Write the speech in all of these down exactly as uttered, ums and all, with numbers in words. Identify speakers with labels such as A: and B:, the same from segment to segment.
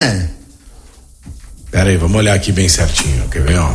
A: É.
B: Pera aí, vamos olhar aqui bem certinho, quer ver, ó?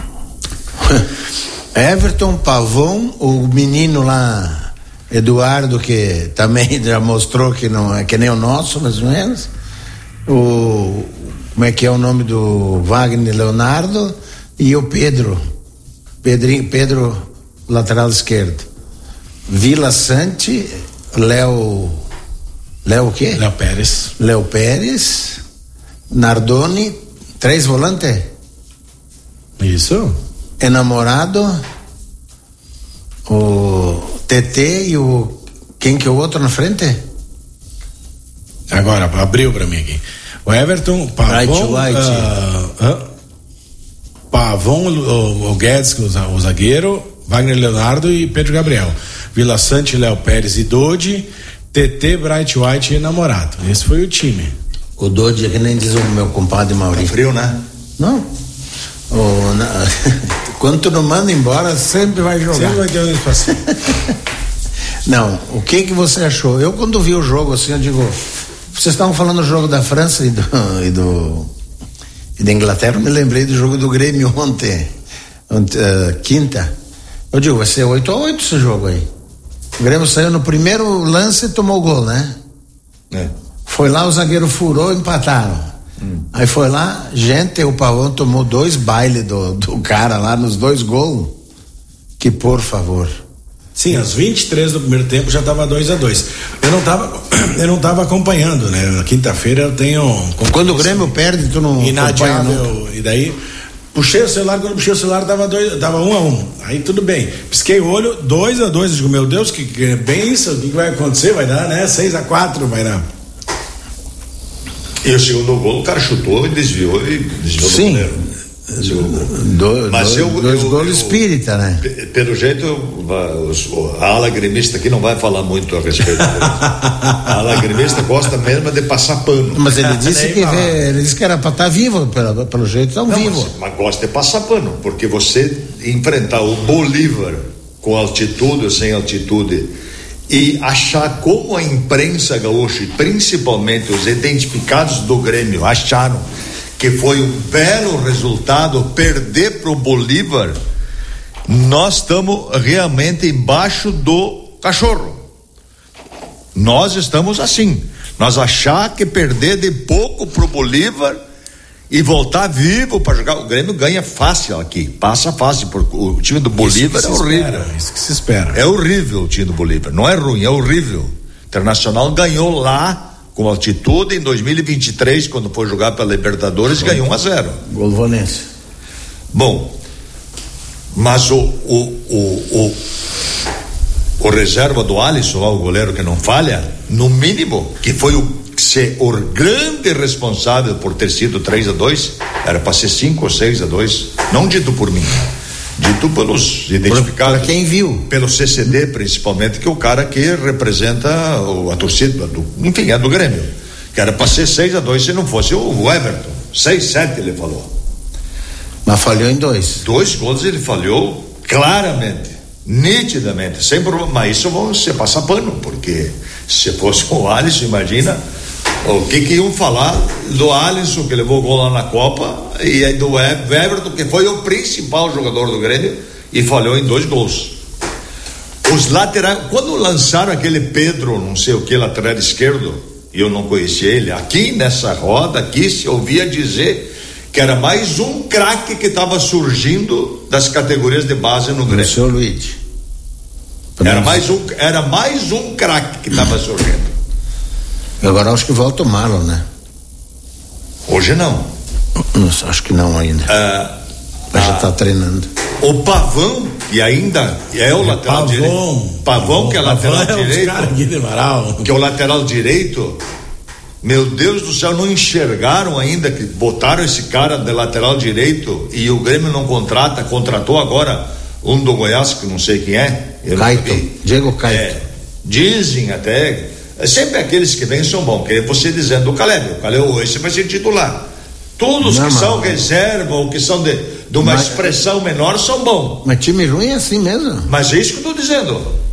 A: Everton, Pavão, o menino lá, Eduardo, que também já mostrou que não é que nem o nosso, mais ou menos. O, como é que é o nome do Wagner Leonardo e o Pedro, Pedrinho, Pedro, lateral esquerdo. Vila Sante, Léo, Léo o quê?
B: Léo Pérez.
A: Léo Pérez, Nardoni, três volantes?
B: Isso.
A: Enamorado, o T T e o quem que é o outro na frente?
B: Agora, abriu pra mim aqui. O Everton, Pavão,
A: Right, right.
B: Uh, uh, Pavão, o, o Guedes, o, o zagueiro, Wagner Leonardo e Pedro Gabriel. Vila Sante, Léo Pérez e Dodi, T T, Bright White e Namorado. Esse foi o time.
A: O Dodi é que nem diz o meu compadre Maurício.
C: Tá frio, né?
A: Não. O, na, quando tu não manda embora, sempre vai jogar.
B: Sempre vai ter um espaço.
A: Não, o que que você achou? Eu quando vi o jogo assim, eu digo, vocês estavam falando do jogo da França e do, e do e da Inglaterra, eu me lembrei do jogo do Grêmio ontem, ontem uh, quinta. Eu digo, vai ser oito a oito esse jogo aí. O Grêmio saiu no primeiro lance e tomou o gol, né?
C: É.
A: Foi lá, o zagueiro furou e empataram. Hum. Aí foi lá, gente, o Pavão tomou dois bailes do, do cara lá nos dois gols. Que por favor.
B: Sim, às vinte e três do primeiro tempo já estava dois a dois. Eu não estava eu não tava acompanhando, né? Na quinta-feira eu tenho.
A: Quando o Grêmio perde, tu não
B: inadiável. E daí, puxei o celular, quando puxei o celular tava, dois, tava um a um. Aí tudo bem. Pisquei o olho, dois a dois. Digo, meu Deus, que, que é bem isso? O que, que vai acontecer? Vai dar, né? seis a quatro vai dar.
C: E o segundo gol, o cara chutou e desviou e desviou
A: Sim.
C: do goleiro.
A: Do,
C: Mas
A: do,
C: eu,
A: dois
C: eu,
A: gols
C: eu,
A: espírita, né?
C: Pelo jeito, a ala gremista aqui não vai falar muito a respeito disso. A ala gremista gosta mesmo de passar pano.
A: Mas ele disse que vê, ele disse que era para estar vivo, pelo, pelo jeito estão vivos.
C: Mas, mas gosta de passar pano, porque você enfrentar o Bolívar com altitude ou sem altitude e achar como a imprensa gaúcha, e principalmente os identificados do Grêmio, acharam que foi um belo resultado perder para o Bolívar, nós estamos realmente embaixo do cachorro. Nós estamos assim. Nós achar que perder de pouco para o Bolívar e voltar vivo para jogar, o Grêmio ganha fácil aqui, passa fácil, porque o time do Bolívar é horrível.
B: Espera, isso que se espera.
C: É horrível o time do Bolívar, não é ruim, é horrível. O Internacional ganhou lá com altitude em dois mil e vinte e três, quando foi jogar pela Libertadores, Bom, ganhou um a zero.
A: Gol do Valência.
C: Bom, mas o o, o, o o reserva do Alisson, o goleiro que não falha, no mínimo, que foi o, ser o grande responsável por ter sido três a dois, era para ser cinco ou seis a dois, não dito por mim, dito pelos identificados,
A: para quem viu,
C: pelo C C D principalmente, que é o cara que representa a torcida do, enfim, é do Grêmio, que era para ser seis a dois se não fosse o Everton, seis sete ele falou,
A: mas falhou em dois
C: dois gols ele falhou claramente, nitidamente, sem problema. Mas isso vão ser passar pano, porque se fosse o Alisson, imagina o que que iam falar do Alisson, que levou gol lá na Copa, e aí do Everton, que foi o principal jogador do Grêmio e falhou em dois gols. Os laterais, quando lançaram aquele Pedro, não sei o que, lateral esquerdo, e eu não conhecia ele, aqui nessa roda aqui se ouvia dizer que era mais um craque que estava surgindo das categorias de base no Grêmio.
A: O senhor Luiz.
C: Era mais um, era mais um craque que estava surgindo.
A: Agora acho que volta o Marlon, né?
C: Hoje não.
A: Não, acho que não ainda.
C: Ah,
A: Mas
C: ah,
A: já está treinando.
C: O Pavão, e ainda é o lateral
B: Pavão,
C: direito. Pavão, Pavão, que é lateral
B: Pavão
C: direito.
B: É
C: que é o lateral direito. Meu Deus do céu, não enxergaram ainda que botaram esse cara de lateral direito e o Grêmio não contrata, contratou agora um do Goiás, que não sei quem é.
A: Caito, Diego Caito.
C: É, dizem até, é sempre aqueles que vêm são bons, que é você dizendo o Caleb, o Caleb, esse vai ser titular. Todos não, que são reserva ou que são de, de uma mas, expressão menor são bons.
A: Mas time ruim é assim mesmo.
C: Mas é isso que eu estou dizendo.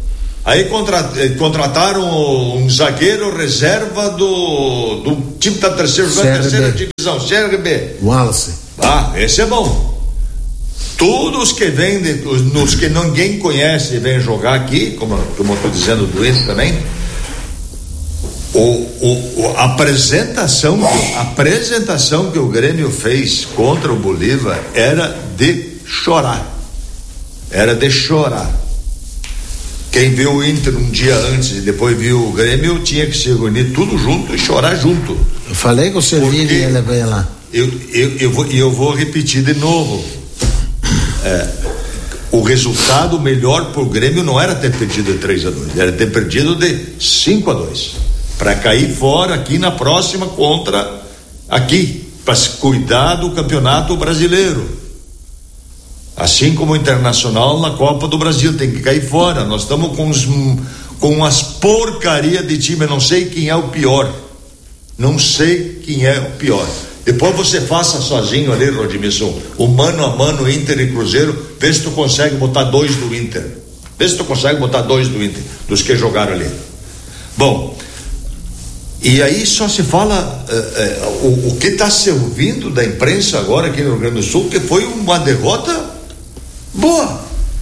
C: Aí contra, contrataram um zagueiro reserva do, do time da terceira, terceira divisão, C R B.
A: Wallace.
C: Ah, esse é bom. Todos que vêm, nos que ninguém conhece e vêm jogar aqui, como, como eu estou dizendo do Inter também, o, o, a apresentação, a apresentação que o Grêmio fez contra o Bolívar era de chorar. Era de chorar. Quem viu o Inter um dia antes e depois viu o Grêmio tinha que se reunir tudo junto e chorar junto.
A: Eu falei com o Servini e ele veio lá.
C: Eu, eu, eu, vou, eu vou repetir de novo. É, o resultado melhor pro Grêmio não era ter perdido de três a dois, era ter perdido de cinco a dois, para cair fora aqui na próxima contra aqui, para se cuidar do Campeonato Brasileiro, assim como o Internacional na Copa do Brasil tem que cair fora. Nós estamos com os, com as porcaria de time. Eu não sei quem é o pior, não sei quem é o pior. Depois você faça sozinho ali, Rodimilson, o mano a mano Inter e Cruzeiro, vê se tu consegue botar dois do Inter, vê se tu consegue botar dois do Inter, dos que jogaram ali. Bom, e aí só se fala uh, uh, o, o que está se ouvindo da imprensa agora aqui no Rio Grande do Sul, que foi uma derrota boa.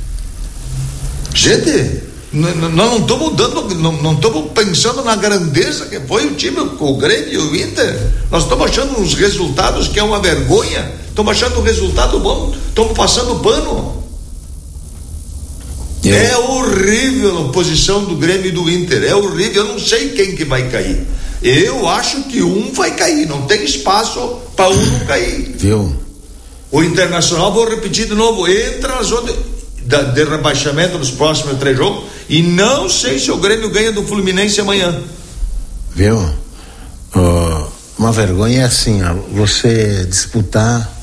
C: Gente, nós não estamos dando, não estamos pensando na grandeza que foi o time, o Grêmio e o Inter. Nós estamos achando uns resultados que é uma vergonha. Estamos achando um resultado bom, estamos passando pano. Eu... É horrível a posição do Grêmio e do Inter, é horrível. Eu não sei quem que vai cair. Eu acho que um vai cair, não tem espaço para um não cair.
A: Viu?
C: O Internacional, vou repetir de novo, entra na zona de, de rebaixamento nos próximos três jogos, e não sei se o Grêmio ganha do Fluminense amanhã.
A: Viu? Uh, uma vergonha é assim, ó, você disputar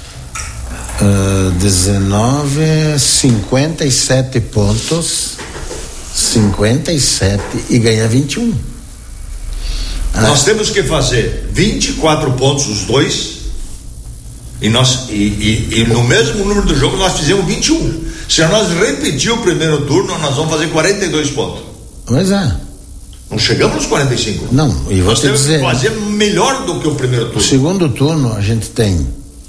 A: uh, dezenove, cinquenta e sete pontos, cinquenta e sete e ganhar vinte e um. Ah.
C: Nós temos que fazer vinte e quatro pontos os dois, e, nós, e, e, e no mesmo número do jogo nós fizemos vinte e um. Se nós repetir o primeiro turno, nós vamos fazer quarenta e dois pontos.
A: Pois é.
C: Não chegamos nos quarenta e cinco.
A: Não, e vou
C: nós
A: te
C: temos
A: dizer,
C: que fazer melhor do que o primeiro turno.
A: O segundo turno a gente tem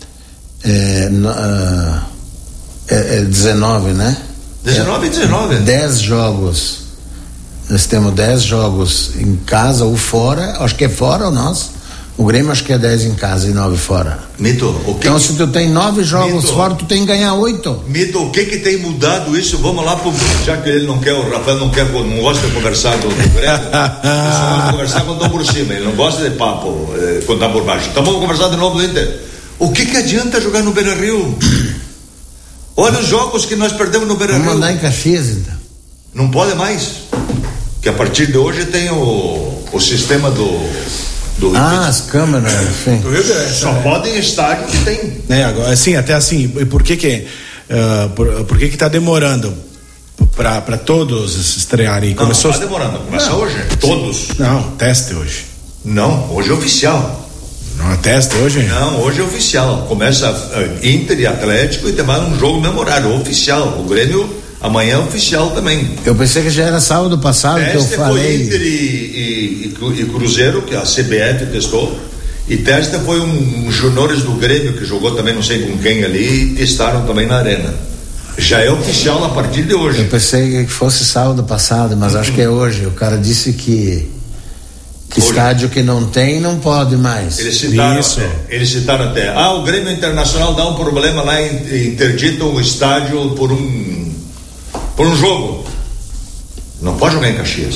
A: é, uh, é, é dezenove, né?
C: dezenove e dezenove.
A: dez jogos. Nós temos dez jogos em casa ou fora. Acho que é fora ou nós. O Grêmio acho que é dez em casa e nove fora.
C: Mito, o que
A: então
C: que...
A: se tu tem nove jogos
C: Mito.
A: fora, tu tem que ganhar oito.
C: Mito, o que que tem mudado isso? Vamos lá pro... Já que ele não quer, o Rafael não quer, não gosta de conversar do, do Grêmio. Ele só gosta de conversar quando estão por cima. Ele não gosta de papo eh, quando está por baixo. Então vamos conversar de novo do Inter. O que que adianta jogar no Beira-Rio? Olha os jogos que nós perdemos no Beira-Rio.
A: Vamos mandar em Caxias, então.
C: Não pode mais. Que a partir de hoje tem o, o sistema do... Do
A: ah, as câmeras, sim.
C: Só é. Podem estádio que tem.
B: É, agora, assim, até assim, e por que que uh, por, por que que tá demorando para para todos estrearem?
C: Não,
B: começou
C: não tá demorando, começa não. Hoje, todos.
B: Não, teste hoje.
C: Não, hoje é oficial.
B: Não é teste hoje?
C: Não, hoje é oficial. Começa uh, Inter e Atlético e tem mais um jogo memorável, oficial. O Grêmio amanhã é oficial também.
A: Eu pensei que já era sábado passado que eu falei.
C: Foi Inter e, e, e, e Cruzeiro, que a C B F testou, e testa foi um, um juniores do Grêmio que jogou também não sei com quem ali e testaram também na arena. Já é oficial a partir de hoje.
A: Eu pensei que fosse sábado passado, mas uhum. acho que é hoje. O cara disse que que hoje. Estádio que não tem não pode mais.
C: Eles citaram Isso. até, eles citaram até ah, o Grêmio Internacional dá um problema lá, interditam o estádio por um por um jogo. Não pode jogar em Caxias.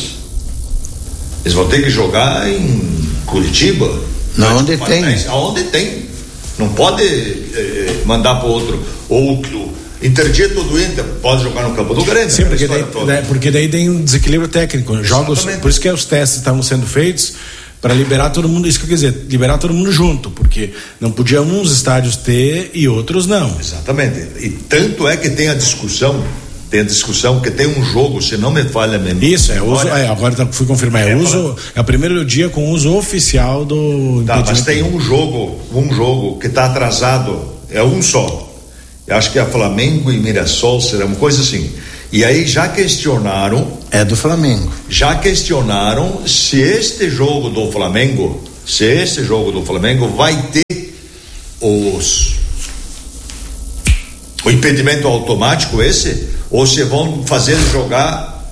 C: Eles vão ter que jogar em Curitiba.
A: Não, onde tem.
C: Aonde tem. Não pode eh, mandar para outro. Ou interdito do Inter, pode jogar no campo do Grêmio.
B: Sim, porque daí, daí, porque daí tem um desequilíbrio técnico. Jogos, por isso que os testes estavam sendo feitos para liberar todo mundo, isso que eu quer dizer, liberar todo mundo junto, porque não podia uns estádios ter e outros não.
C: Exatamente. E tanto é que tem a discussão tem a discussão que tem um jogo, se não me falha mesmo.
B: Isso, é, uso, é agora fui confirmar, é, é, uso, é o primeiro dia com uso oficial do...
C: Tá, mas tem um jogo, um jogo que está atrasado, é um só. Eu acho que é Flamengo e Mirassol, será uma coisa assim. E aí já questionaram.
A: É do Flamengo.
C: Já questionaram se este jogo do Flamengo, se este jogo do Flamengo vai ter os o impedimento automático esse, ou se vão fazer jogar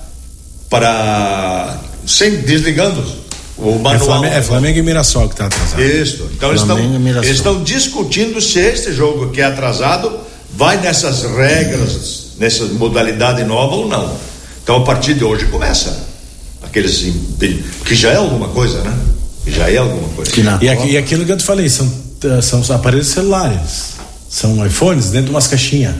C: para sem desligando o manual.
B: É Flamengo, é Flamengo e Mirassol que está atrasado.
C: Isso. Então eles estão, eles estão discutindo se este jogo que é atrasado vai nessas regras, nessa modalidade nova ou não. Então a partir de hoje começa aqueles que já é alguma coisa, né? Que já é alguma coisa.
B: E, aqui, e aquilo que eu te falei, são, são aparelhos celulares, são iPhones dentro de umas caixinhas.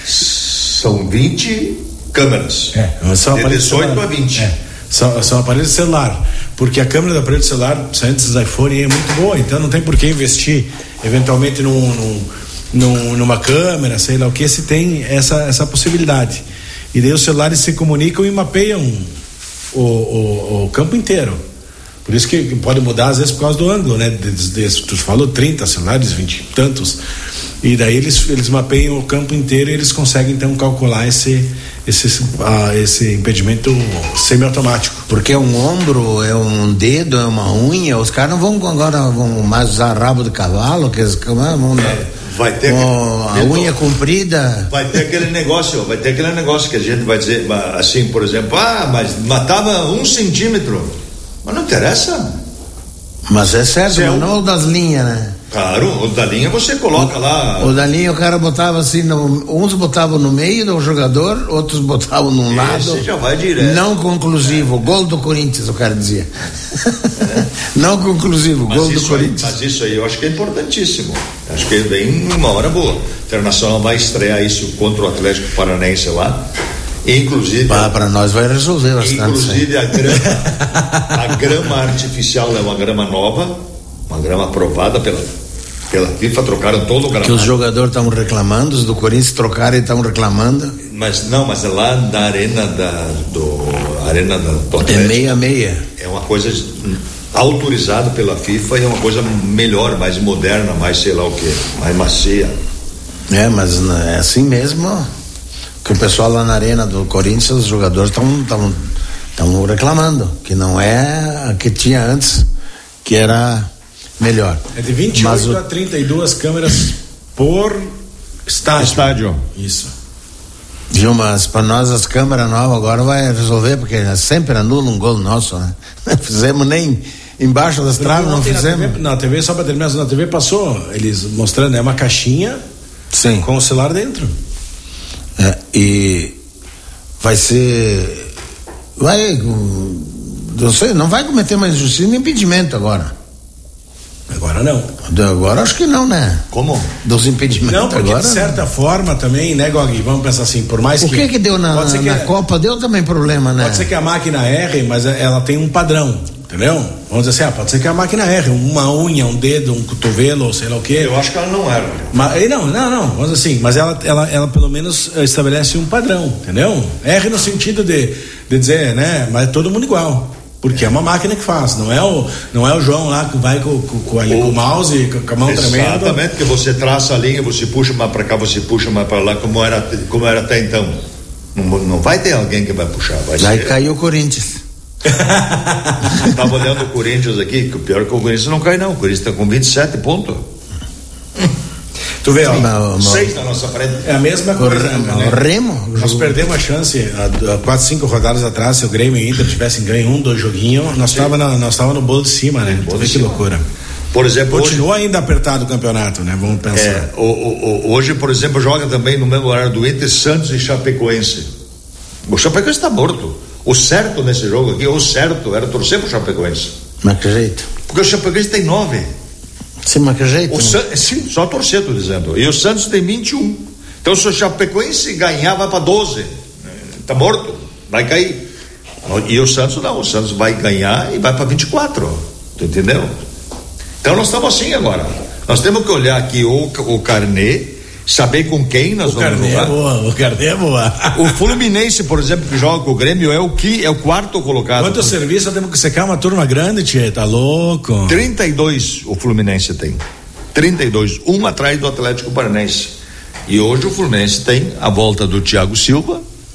C: São vinte câmeras.
B: É, são
C: de dezoito a vinte.
B: É, são, são aparelhos celular, porque a câmera do aparelho celular, antes dos iPhone, é muito boa, então não tem por que investir eventualmente num, num, num, numa câmera, sei lá o que, se tem essa, essa possibilidade. E daí os celulares se comunicam e mapeiam o, o, o campo inteiro. Por isso que pode mudar às vezes por causa do ângulo, né? De, de, tu falou trinta celulares, vinte e tantos. E daí eles, eles mapeiam o campo inteiro e eles conseguem então calcular esse, esse, uh, esse impedimento semiautomático.
A: Porque é um ombro, é um dedo, é uma unha. Os caras não vão agora vão mais usar rabo de cavalo, que eles vão,
C: é, vai ter
A: com a unha então, comprida.
C: Vai ter aquele negócio, vai ter aquele negócio que a gente vai dizer assim, por exemplo, ah, mas matava um centímetro. Mas não interessa.
A: Mas é certo, mas
C: é um...
A: não o das linhas, né?
C: Claro, o da linha você coloca
A: o,
C: lá.
A: O da linha o cara botava assim, no, uns botavam no meio do jogador, outros botavam num lado.
C: Esse já vai direto.
A: Não conclusivo, é. Gol do Corinthians, o cara dizia. É. Não conclusivo, mas gol do Corinthians.
C: Aí, mas isso aí eu acho que é importantíssimo. Acho que vem uma hora boa. O Internacional vai estrear isso contra o Atlético Paranaense lá. Inclusive
A: para nós vai resolver bastante.
C: Inclusive a grama, a grama artificial é uma grama nova, uma grama aprovada pela pela FIFA, trocaram todo o gramado.
A: Que os jogadores estavam reclamando, os do Corinthians trocaram e estavam reclamando.
C: Mas não, mas é lá da arena da do arena da, do Atlético.
A: É meia meia.
C: É uma coisa autorizada pela FIFA e é uma coisa melhor, mais moderna, mais sei lá o que, mais macia.
A: É, mas é assim mesmo. Que o pessoal lá na arena do Corinthians, os jogadores estão reclamando que não é a que tinha antes, que era melhor.
B: É de vinte e oito o... a trinta e duas câmeras por estádio.
C: Estádio.
B: Isso.
A: Viu, mas para nós as câmeras novas agora vai resolver, porque sempre anula um gol nosso, né? Não fizemos nem embaixo das traves, não fizemos.
B: Na T V, na T V, só para terminar, na T V passou eles mostrando, é uma caixinha.
A: Sim.
B: Com o celular dentro.
A: É, e vai ser vai não sei, não vai cometer mais injustiça nem impedimento agora.
B: Agora não.
A: Agora acho que não, né?
C: Como?
A: Dos impedimentos.
B: Não, porque
A: agora,
B: de certa forma também, né, Gog? Vamos pensar assim, por mais
A: o
B: que...
A: O que que deu na, na, na Copa deu também problema, né?
B: Pode ser que a máquina erre, mas ela tem um padrão, entendeu? Vamos dizer assim, ah, pode ser que a máquina erre, uma unha, um dedo, um cotovelo, ou sei lá o quê.
C: Eu acho que ela não erra.
B: Mas, não, não, não, vamos dizer assim, mas ela, ela, ela pelo menos estabelece um padrão, entendeu? Erre no sentido de, de dizer, né, mas é todo mundo igual. Porque é uma máquina que faz, não é o, não é o João lá que vai com, com, com, com o mouse, com, com a mão
C: exatamente,
B: tremenda.
C: Exatamente, que você traça a linha, você puxa mais para cá, você puxa mais para lá, como era, como era até então. Não, não vai ter alguém que vai puxar. Vai
A: Daí
C: ser...
A: caiu o Corinthians.
C: Estava olhando o Corinthians aqui, que o pior é que o Corinthians não cai não, o Corinthians está com vinte e sete pontos.
B: Tu vê, ó,
C: não, seis na nossa frente.
B: É a mesma coisa.
A: O, né? o Remo.
B: Nós perdemos a chance há quatro, cinco rodadas atrás. Se o Grêmio e o Inter tivessem ganho um, dois joguinhos, nós estávamos nós tava no bolo de cima, né? Tu vê que loucura.
C: Por exemplo,
B: continua
C: hoje,
B: ainda apertado o campeonato, né? Vamos pensar.
C: É, o, o, hoje, por exemplo, joga também no mesmo horário do Inter, Santos e Chapecoense. O Chapecoense está morto. O certo nesse jogo aqui, o certo era torcer pro Chapecoense.
A: Mas que jeito?
C: Porque o Chapecoense tem nove.
A: Sim, mas que jeito?
C: O San... Sim, só torcer, tô dizendo. E o Santos tem vinte e um. Então, se o Chapecoense ganhar, vai para doze. Tá morto, vai cair. E o Santos não, o Santos vai ganhar e vai para vinte e quatro. Tu entendeu? Então, nós estamos assim agora. Nós temos que olhar aqui o, o carnê, saber com quem nós
B: o
C: vamos
B: carnê
C: jogar.
B: É boa, o carnê é boa.
C: O Fluminense, por exemplo, que joga com o Grêmio, é o que é o quarto colocado.
B: Quanto serviço temos que secar uma turma grande, tchê, tá louco?
C: trinta e dois o Fluminense tem. trinta e dois, um atrás do Atlético Paranaense. E hoje o Fluminense tem a volta do Thiago Silva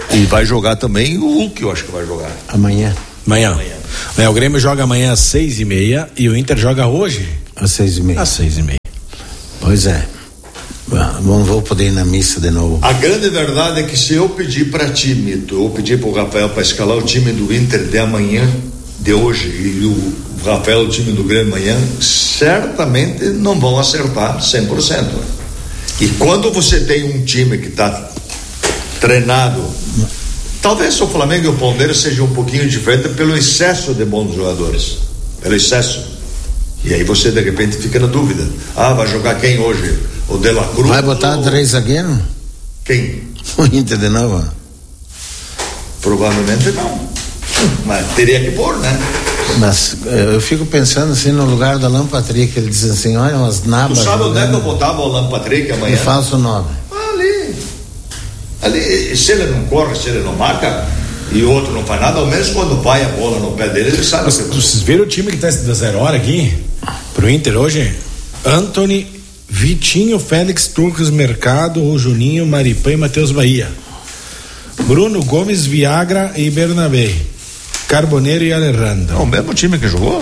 C: E vai jogar também o Hulk, eu acho que vai jogar.
A: Amanhã.
B: Amanhã. amanhã. É, o Grêmio joga amanhã às seis e meia e o Inter joga hoje?
A: Às seis e meia.
B: Às seis e meia.
A: Pois é. Não vou poder ir na missa de novo.
C: A grande verdade é que se eu pedir para ti, Mito, eu pedir para o Rafael para escalar o time do Inter de amanhã, de hoje, e o Rafael o time do Grêmio amanhã, certamente não vão acertar cem por cento. E quando você tem um time que está treinado, talvez o Flamengo e o Palmeiras sejam um pouquinho diferentes pelo excesso de bons jogadores, pelo excesso. E aí você de repente fica na dúvida. Ah, vai jogar quem hoje? O De La Cruz?
A: Vai botar ou... três zagueiros?
C: Quem?
A: O Inter de novo?
C: Provavelmente não. Mas teria que pôr, né?
A: Mas eu fico pensando assim no lugar do Alan Patrick, ele diz assim, olha umas nabas.
C: Tu sabe
A: jogando.
C: onde é que eu botava o Alan Patrick amanhã?
A: E falso nove.
C: Ali. Ali, se ele não corre, se ele não marca e o outro não faz nada, ao menos quando vai a bola no pé dele, ele sabe.
B: Mas, que... Vocês viram o time que está da zero hora aqui? Pro Inter hoje? Anthony, Vitinho, Félix, Turcos, Mercado, o Juninho, Maripã e Matheus Bahia. Bruno Gomes, Viagra e Bernabé. Carboneiro e Alejandro.
C: É o mesmo time que jogou?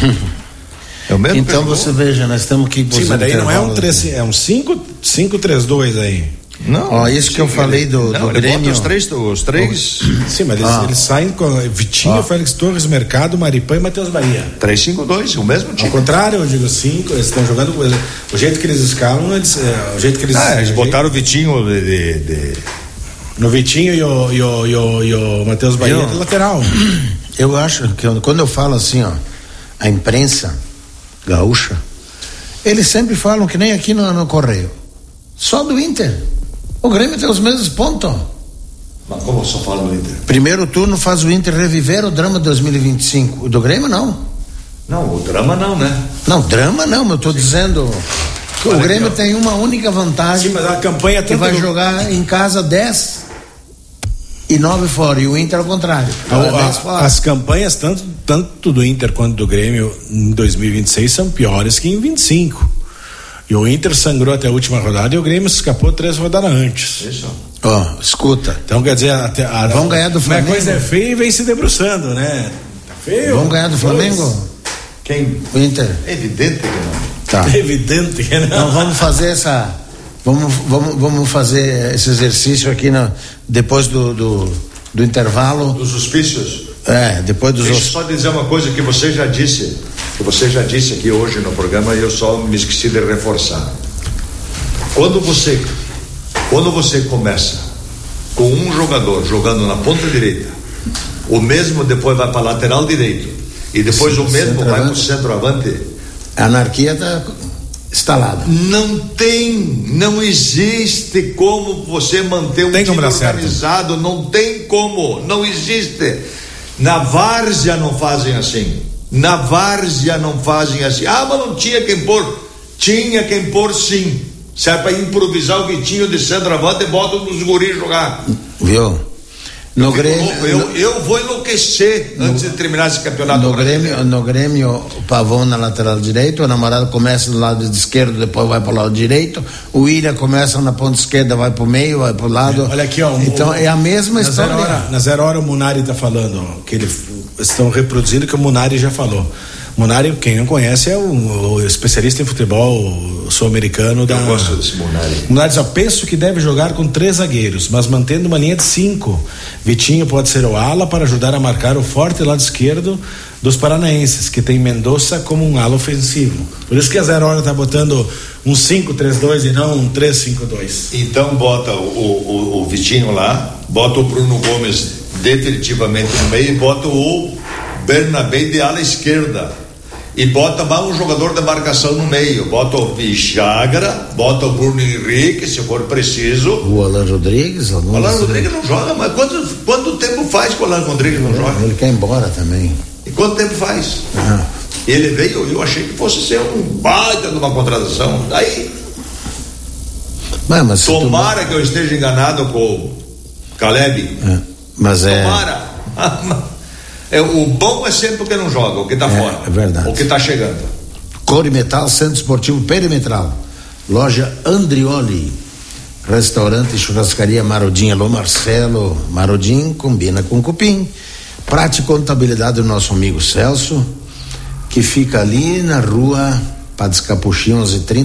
A: É o mesmo. Então você veja, nós estamos aqui.
B: Sim, mas daí não é um três, é um cinco três dois aí.
C: Não.
A: Ó, isso que eu falei do,
C: não,
A: do Grêmio.
C: Os três, os três.
B: Sim, mas eles,
A: ah.
B: eles saem com Vitinho, ah. Félix Torres, Mercado, Maripã e Matheus Bahia.
C: três cinco dois, o mesmo time.
B: Ao contrário, eu digo cinco, eles estão jogando. O jeito que eles escalam, eles, é, o jeito que eles.
C: Ah, eles botaram o Vitinho de. de, de...
B: No Vitinho e o, e o, e o, e o Matheus Bahia eu, de lateral.
A: Eu acho que eu, quando eu falo assim, ó, a imprensa gaúcha, eles sempre falam que nem aqui no, no Correio. Só do Inter. O Grêmio tem os mesmos pontos.
C: Mas como só fala do Inter?
A: Primeiro turno faz o Inter reviver o drama de dois mil e vinte e cinco. O do Grêmio não.
C: Não, o drama não, né?
A: Não, drama não, mas eu tô Sim. dizendo que Olha o Grêmio aqui, tem uma única vantagem.
B: Sim, mas a campanha
A: que vai no... jogar em casa dez e nove fora, e o Inter ao contrário.
B: A, a, as campanhas tanto, tanto do Inter quanto do Grêmio em dois mil e vinte e seis são piores que em vinte e cinco. E o Inter sangrou até a última rodada e o Grêmio escapou três rodadas antes.
C: Isso.
A: Ó, oh, escuta.
B: Então quer dizer, até a,
A: vão ganhar do Flamengo.
B: A coisa é feia e vem se debruçando, né? Tá feio.
A: Vão ganhar do Flamengo?
C: Quem?
A: O Inter.
C: É evidente que não.
A: Tá.
B: É evidente que não.
A: Então vamos fazer essa. Vamos, vamos, vamos fazer esse exercício aqui no, depois do, do, do intervalo.
C: Dos hospícios?
A: É, depois dos.
C: Deixa eu só dizer uma coisa que você já disse, que você já disse aqui hoje no programa e eu só me esqueci de reforçar. Quando você, quando você começa com um jogador jogando na ponta direita, o mesmo depois vai para lateral direito e depois Sim, o mesmo vai para o centroavante,
A: a anarquia está instalada.
C: Não tem, não existe como você manter um
B: tem
C: time
B: organizado,
C: não tem como, não existe. Na várzea não fazem assim. Na várzea não fazem assim. Ah, mas não tinha quem pôr. Tinha quem pôr sim. Se é para improvisar o Vitinho de centroavante, bota os guris jogar.
A: Viu? No Grêmio,
C: eu,
A: no,
C: eu vou enlouquecer no, antes de terminar esse campeonato.
A: No Grêmio, no Grêmio, o Pavão na lateral direito, o namorado começa do lado esquerdo, depois vai para o lado direito. O William começa na ponta esquerda, vai para o meio, vai para o lado.
B: Olha aqui, ó.
A: Então
B: o,
A: é a mesma
B: na
A: história.
B: Zero hora, na zero hora o Munari está falando, ó, que eles estão reproduzindo o que o Munari já falou. Munari, quem não conhece, é o, o especialista em futebol sul-americano da.
C: Eu gosto desse Munari.
B: Munari só penso que deve jogar com três zagueiros, mas mantendo uma linha de cinco. Vitinho pode ser o ala para ajudar a marcar o forte lado esquerdo dos paranaenses, que tem Mendonça como um ala ofensivo. Por isso que a Zero Hora está botando um cinco três dois e não um três cinco dois.
C: Então bota o, o, o Vitinho lá, bota o Bruno Gomes definitivamente no meio e bota o Bernabé de ala esquerda. E bota mais um jogador de marcação no meio. Bota o Vichagra, bota o Bruno Henrique, se for preciso.
A: O Alan Rodrigues.
C: O Alan Rodrigues não joga, mas quanto, quanto tempo faz que o Alan Rodrigues não
A: é,
C: joga?
A: Ele quer ir embora também.
C: E quanto tempo faz?
A: Ah.
C: Ele veio, eu achei que fosse ser um baita de uma contratação. Daí.
A: Mas, mas
C: tomara tu... que eu esteja enganado com o Caleb.
A: É, mas é.
C: Tomara. É, o bom é sempre o que não joga, o que está
A: é,
C: fora.
A: É verdade.
C: O que está chegando.
A: Coure Metal, Centro Esportivo Perimetral. Loja Andrioli. Restaurante e Churrascaria Marodinha. Alô, Marcelo. Marodinho combina com cupim. Prate Contabilidade do nosso amigo Celso, que fica ali na rua Padre Capuchinho onze e trinta.